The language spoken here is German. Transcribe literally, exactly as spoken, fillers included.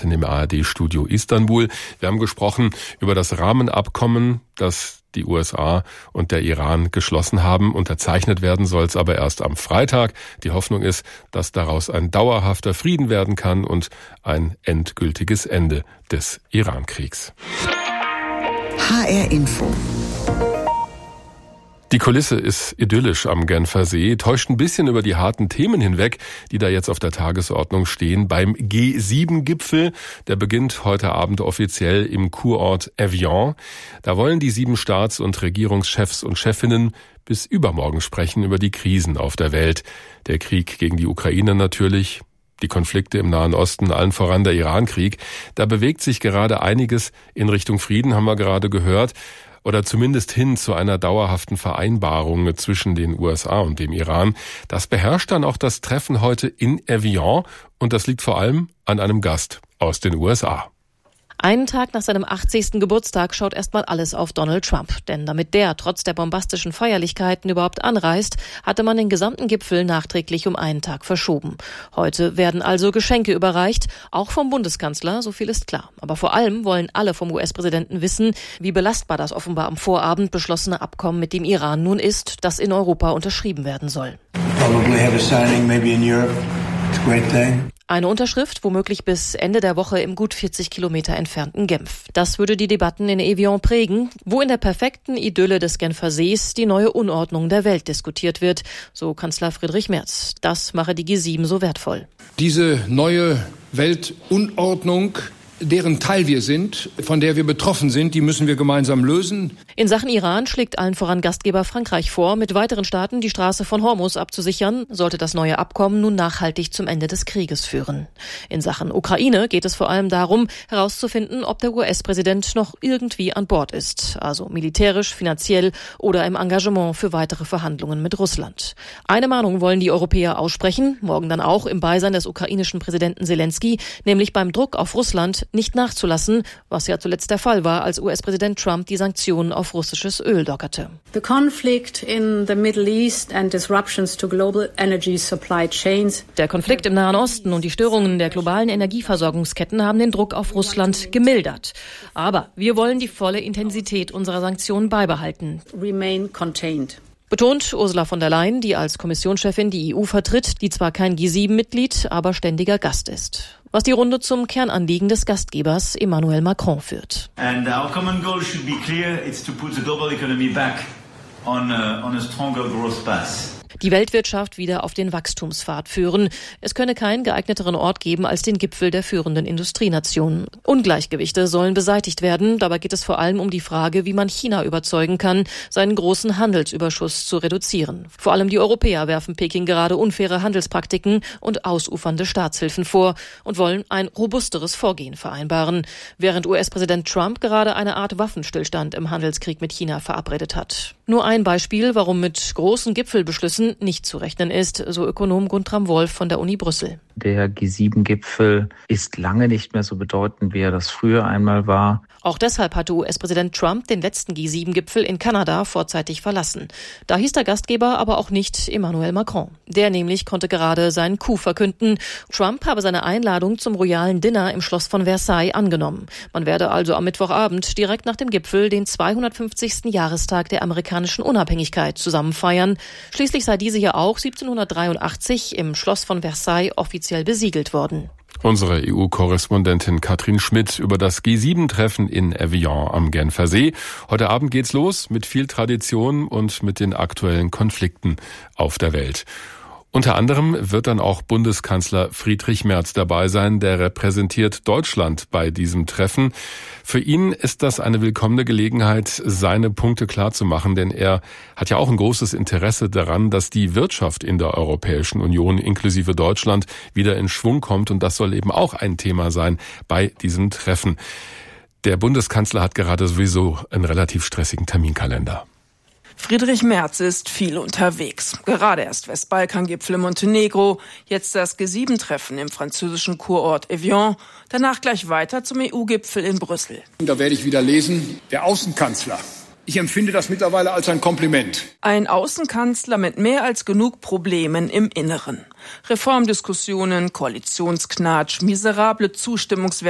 Korrespondenten im A R D-Studio Istanbul. Wir haben gesprochen über das Rahmenabkommen, das die U S A und der Iran geschlossen haben. Unterzeichnet werden soll es aber erst am Freitag. Die Hoffnung ist, dass daraus ein dauerhafter Frieden werden kann und ein endgültiges Ende des Iran-Kriegs. H R Info. Die Kulisse ist idyllisch am Genfer See, täuscht ein bisschen über die harten Themen hinweg, die da jetzt auf der Tagesordnung stehen. Beim G sieben Gipfel, der beginnt heute Abend offiziell im Kurort Evian. Da wollen die sieben Staats- und Regierungschefs und Chefinnen bis übermorgen sprechen über die Krisen auf der Welt. Der Krieg gegen die Ukraine natürlich, die Konflikte im Nahen Osten, allen voran der Iran-Krieg. Da bewegt sich gerade einiges in Richtung Frieden, haben wir gerade gehört. Oder zumindest hin zu einer dauerhaften Vereinbarung zwischen den U S A und dem Iran. Das beherrscht dann auch das Treffen heute in Evian und das liegt vor allem an einem Gast aus den U S A. Einen Tag nach seinem achtzigsten Geburtstag schaut erstmal alles auf Donald Trump. Denn damit der trotz der bombastischen Feierlichkeiten überhaupt anreist, hatte man den gesamten Gipfel nachträglich um einen Tag verschoben. Heute werden also Geschenke überreicht, auch vom Bundeskanzler, so viel ist klar. Aber vor allem wollen alle vom U S-Präsidenten wissen, wie belastbar das offenbar am Vorabend beschlossene Abkommen mit dem Iran nun ist, das in Europa unterschrieben werden soll. Probably have a signing maybe in Europe. It's a great thing. Eine Unterschrift womöglich bis Ende der Woche im gut vierzig Kilometer entfernten Genf. Das würde die Debatten in Evian prägen, wo in der perfekten Idylle des Genfer Sees die neue Unordnung der Welt diskutiert wird, so Kanzler Friedrich Merz. Das mache die G sieben so wertvoll. Diese neue Weltunordnung, deren Teil wir sind, von der wir betroffen sind, die müssen wir gemeinsam lösen. In Sachen Iran schlägt allen voran Gastgeber Frankreich vor, mit weiteren Staaten die Straße von Hormuz abzusichern, sollte das neue Abkommen nun nachhaltig zum Ende des Krieges führen. In Sachen Ukraine geht es vor allem darum, herauszufinden, ob der U S-Präsident noch irgendwie an Bord ist, also militärisch, finanziell oder im Engagement für weitere Verhandlungen mit Russland. Eine Mahnung wollen die Europäer aussprechen, morgen dann auch im Beisein des ukrainischen Präsidenten Zelensky, nämlich beim Druck auf Russland nicht nachzulassen, was ja zuletzt der Fall war, als U S-Präsident Trump die Sanktionen auf russisches Öl lockerte. The conflict in the Middle East and disruptions to global energy supply chains. Der Konflikt im Nahen Osten und die Störungen der globalen Energieversorgungsketten haben den Druck auf Russland gemildert. Aber wir wollen die volle Intensität unserer Sanktionen beibehalten. Remain contained. Betont Ursula von der Leyen, die als Kommissionschefin die E U vertritt, die zwar kein G sieben Mitglied, aber ständiger Gast ist. Was die Runde zum Kernanliegen des Gastgebers Emmanuel Macron führt. And our common goal should be clear, it's to put the global economy back on a, on a stronger growth path. Die Weltwirtschaft wieder auf den Wachstumspfad führen. Es könne keinen geeigneteren Ort geben als den Gipfel der führenden Industrienationen. Ungleichgewichte sollen beseitigt werden. Dabei geht es vor allem um die Frage, wie man China überzeugen kann, seinen großen Handelsüberschuss zu reduzieren. Vor allem die Europäer werfen Peking gerade unfaire Handelspraktiken und ausufernde Staatshilfen vor und wollen ein robusteres Vorgehen vereinbaren, während U S-Präsident Trump gerade eine Art Waffenstillstand im Handelskrieg mit China verabredet hat. Nur ein Beispiel, warum mit großen Gipfelbeschlüssen nicht zu rechnen ist, so Ökonom Guntram Wolf von der Uni Brüssel. Der G sieben Gipfel ist lange nicht mehr so bedeutend, wie er das früher einmal war. Auch deshalb hatte U S-Präsident Trump den letzten G sieben Gipfel in Kanada vorzeitig verlassen. Da hieß der Gastgeber aber auch nicht Emmanuel Macron. Der nämlich konnte gerade seinen Coup verkünden. Trump habe seine Einladung zum royalen Dinner im Schloss von Versailles angenommen. Man werde also am Mittwochabend direkt nach dem Gipfel den zweihundertfünfzigsten Jahrestag der amerikanischen Unabhängigkeit zusammen feiern. Schließlich sei diese ja auch siebzehnhundertdreiundachtzig im Schloss von Versailles offiziell besiegelt worden. Unsere E U-Korrespondentin Katrin Schmidt über das G sieben Treffen in Evian am Genfer See. Heute Abend geht's los mit viel Tradition und mit den aktuellen Konflikten auf der Welt. Unter anderem wird dann auch Bundeskanzler Friedrich Merz dabei sein, der repräsentiert Deutschland bei diesem Treffen. Für ihn ist das eine willkommene Gelegenheit, seine Punkte klarzumachen, denn er hat ja auch ein großes Interesse daran, dass die Wirtschaft in der Europäischen Union inklusive Deutschland wieder in Schwung kommt, und das soll eben auch ein Thema sein bei diesem Treffen. Der Bundeskanzler hat gerade sowieso einen relativ stressigen Terminkalender. Friedrich Merz ist viel unterwegs. Gerade erst Westbalkangipfel in Montenegro, jetzt das G sieben Treffen im französischen Kurort Evian, danach gleich weiter zum E U-Gipfel in Brüssel. Da werde ich wieder lesen, der Außenkanzler. Ich empfinde das mittlerweile als ein Kompliment. Ein Außenkanzler mit mehr als genug Problemen im Inneren. Reformdiskussionen, Koalitionsknatsch, miserable Zustimmungswerte